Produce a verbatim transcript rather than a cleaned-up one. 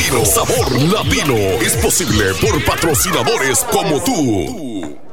latino, sabor latino. Es posible por patrocinadores como tú.